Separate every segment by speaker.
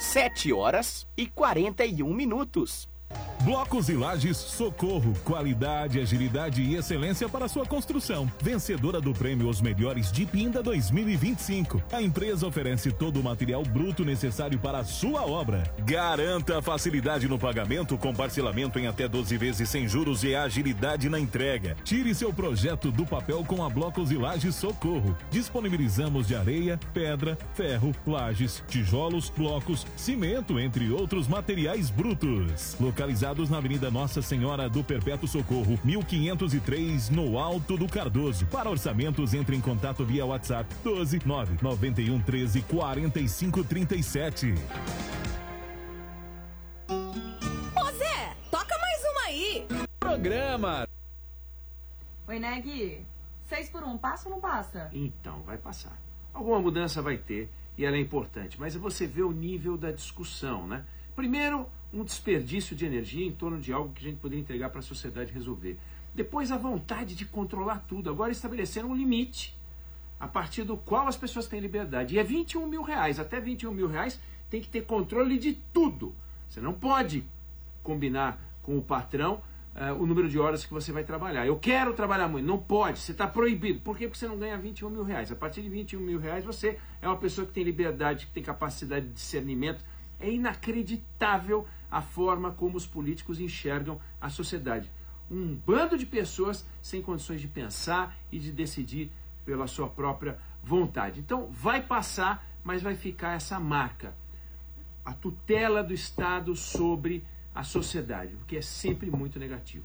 Speaker 1: 7h41.
Speaker 2: Blocos e Lajes Socorro, qualidade, agilidade e excelência para sua construção. Vencedora do prêmio Os Melhores de Pinda 2025. A empresa oferece todo o material bruto necessário para a sua obra. Garanta facilidade no pagamento com parcelamento em até 12 vezes sem juros e agilidade na entrega. Tire seu projeto do papel com a Blocos e Lajes Socorro. Disponibilizamos de areia, pedra, ferro, lajes, tijolos, blocos, cimento, entre outros materiais brutos. Localizados na Avenida Nossa Senhora do Perpétuo Socorro, 1503, no Alto do Cardoso. Para orçamentos, entre em contato via WhatsApp 12 991 13 45 37.
Speaker 3: Ô Zé, toca mais uma aí.
Speaker 4: Programa.
Speaker 5: Oi, Neg. 6 por 1, passa ou não passa?
Speaker 6: Então, vai passar. Alguma mudança vai ter e ela é importante, mas você vê o nível da discussão, né? Primeiro, um desperdício de energia em torno de algo que a gente poderia entregar para a sociedade resolver. Depois, a vontade de controlar tudo. Agora, estabeleceram um limite a partir do qual as pessoas têm liberdade. E é 21 mil reais. Até 21 mil reais tem que ter controle de tudo. Você não pode combinar com o patrão o número de horas que você vai trabalhar. Eu quero trabalhar muito. Não pode. Você está proibido. Por quê? Porque você não ganha 21 mil reais. A partir de 21 mil reais, você é uma pessoa que tem liberdade, que tem capacidade de discernimento. É inacreditável a forma como os políticos enxergam a sociedade. Um bando de pessoas sem condições de pensar e de decidir pela sua própria vontade. Então, vai passar, mas vai ficar essa marca. A tutela do Estado sobre a sociedade, o que é sempre muito negativo.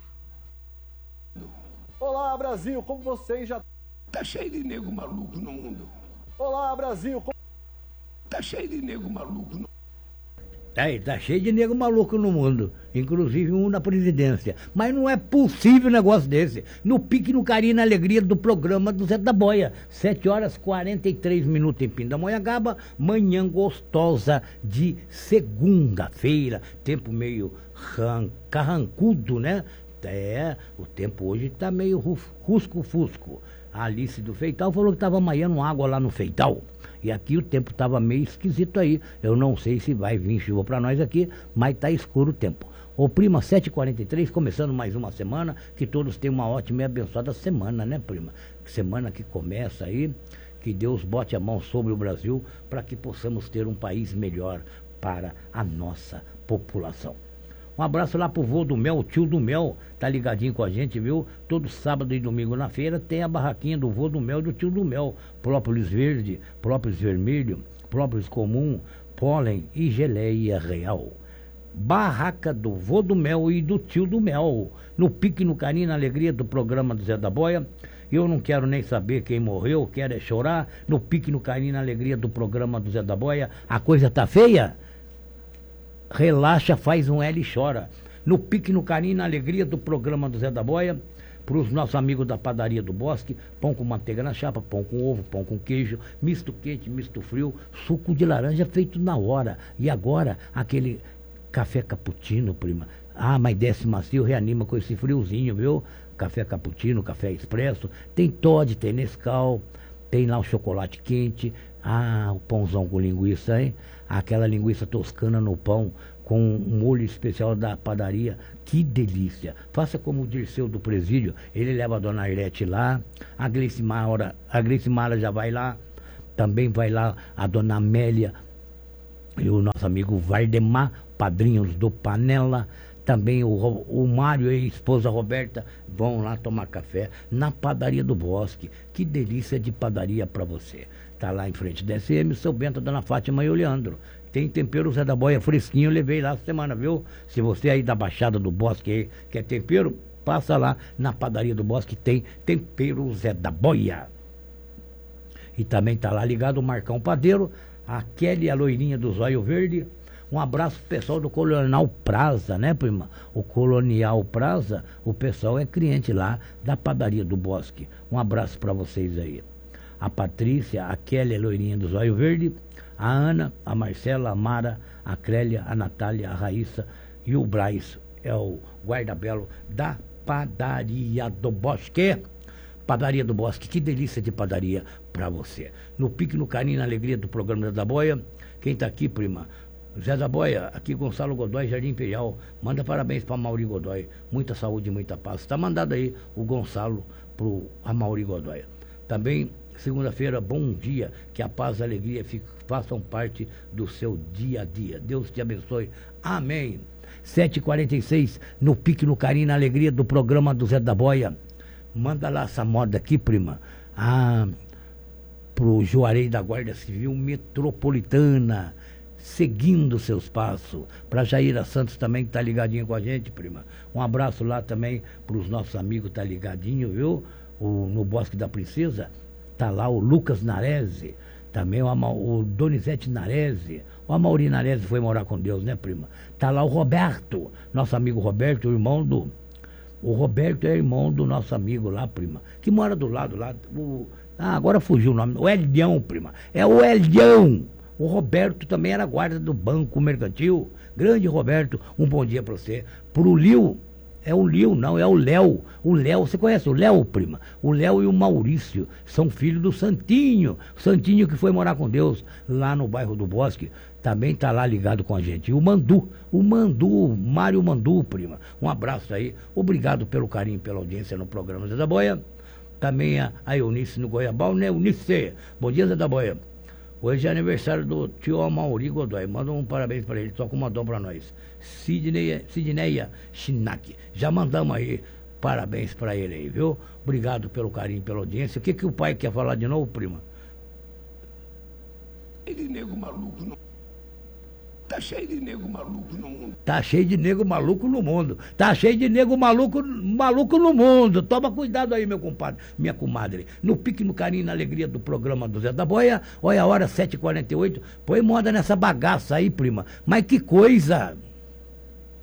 Speaker 7: Olá, Brasil, como vocês já...
Speaker 8: Tá cheio de nego maluco no mundo.
Speaker 7: Olá, Brasil, como...
Speaker 8: Tá cheio de nego maluco no mundo.
Speaker 9: Tá cheio de nego maluco no mundo, inclusive um na presidência. Mas não é possível um negócio desse. No pique, no carinho, na alegria do programa do Zé da Boia. 7h43 em Pindamonhangaba, manhã gostosa de segunda-feira. Tempo meio carrancudo, né? O tempo hoje tá meio rusco-fusco. A Alice do Feital falou que estava maiando água lá no Feital. E aqui o tempo estava meio esquisito aí. Eu não sei se vai vir chuva para nós aqui, mas tá escuro o tempo. Ô prima, 7h43, começando mais uma semana. Que todos tenham uma ótima e abençoada semana, né, prima? Semana que começa aí. Que Deus bote a mão sobre o Brasil para que possamos ter um país melhor para a nossa população. Um abraço lá pro vô do Mel, o tio do Mel, tá ligadinho com a gente, viu? Todo sábado e domingo na feira tem a barraquinha do vô do Mel e do tio do Mel. Própolis verde, própolis vermelho, própolis comum, pólen e geleia real. Barraca do vô do Mel e do tio do Mel. No pique, no carinho, na alegria do programa do Zé da Boia. Eu não quero nem saber quem morreu, quero é chorar. No pique, no carinho, na alegria do programa do Zé da Boia. A coisa tá feia? Relaxa, faz um L e chora. No pique, no carinho, na alegria do programa do Zé da Boia. Para os nossos amigos da padaria do Bosque, pão com manteiga na chapa, pão com ovo, pão com queijo, misto quente, misto frio, suco de laranja feito na hora. E agora, aquele café cappuccino, prima. Ah, mas desce macio, reanima com esse friozinho, viu? Café cappuccino, café expresso. Tem Toddy, tem Nescau, tem lá o chocolate quente. Ah, o pãozão com linguiça, hein? Aquela linguiça toscana no pão com um molho especial da padaria. Que delícia! Faça como o Dirceu do presídio. Ele leva a dona Arlete lá. A Gleicimara já vai lá. Também vai lá a dona Amélia e o nosso amigo Valdemar, padrinhos do Panela. Também o Mário e a esposa Roberta vão lá tomar café na padaria do Bosque. Que delícia de padaria para você. Tá lá em frente da SM, seu Bento, dona Fátima e o Leandro. Tem tempero Zé da Boia fresquinho, eu levei lá essa semana, viu? Se você aí da Baixada do Bosque aí quer tempero, passa lá na padaria do Bosque, tem tempero Zé da Boia. E também tá lá ligado o Marcão Padeiro, a Kelly, a loirinha do Zóio Verde. Um abraço pro pessoal do Colonial Praza, né, prima? O Colonial Praza, o pessoal é cliente lá da padaria do Bosque. Um abraço para vocês aí. A Patrícia, a Kelly, a loirinha do Zóio Verde, a Ana, a Marcela, a Mara, a Clélia, a Natália, a Raíssa e o Braz, é o guarda-belo da padaria do Bosque. Padaria do Bosque, que delícia de padaria para você. No pique, no carinho, na alegria do programa da Boia. Quem tá aqui, prima? Zé da Boia, aqui Gonçalo Godoy, Jardim Imperial. Manda parabéns para Mauri Godoy. Muita saúde e muita paz. Está mandado aí o Gonçalo para o Mauri Godoy. Também, segunda-feira, bom dia. Que a paz e a alegria façam parte do seu dia a dia. Deus te abençoe. Amém. 7h46, no pique, no carinho, na alegria do programa do Zé da Boia. Manda lá essa moda aqui, prima. Pro Juarez da Guarda Civil Metropolitana, seguindo seus passos. Para Jaira Santos também, que tá ligadinho com a gente, prima. Um abraço lá também para os nossos amigos, tá ligadinho, viu? No Bosque da Princesa, tá lá o Lucas Narese, também o Donizete Narese. O Amaury Narese foi morar com Deus, né, prima? Tá lá o Roberto, nosso amigo Roberto, o irmão do... O Roberto é irmão do nosso amigo lá, prima, que mora do lado lá. Agora fugiu o nome. O Elião, prima. É o Elião. O Roberto também era guarda do Banco Mercantil. Grande Roberto, um bom dia para você. Pro Lio, é o Lio, não, é o Léo. O Léo, você conhece o Léo, prima? O Léo e o Maurício são filhos do Santinho. Santinho que foi morar com Deus lá no bairro do Bosque. Também tá lá ligado com a gente. E o Mandu, Mário Mandu, prima. Um abraço aí. Obrigado pelo carinho, pela audiência no programa Zé da Boia. Também a Eunice no Goiabal, né? Eunice, bom dia, Zé da Boia. Hoje é aniversário do tio Amaury Godoy. Manda um parabéns para ele, toca uma dom para nós. Sidneia Chinac. Já mandamos aí parabéns para ele aí, viu? Obrigado pelo carinho, pela audiência. O que o pai quer falar de novo, prima?
Speaker 8: Ele nego maluco, não. Tá cheio de nego maluco no mundo.
Speaker 9: Tá cheio de nego maluco no mundo. Tá cheio de nego maluco no mundo. Toma cuidado aí, meu compadre, minha comadre. No pique, no carinho, na alegria do programa do Zé da Boia. Olha a hora, 7h48. Põe moda nessa bagaça aí, prima. Mas que coisa!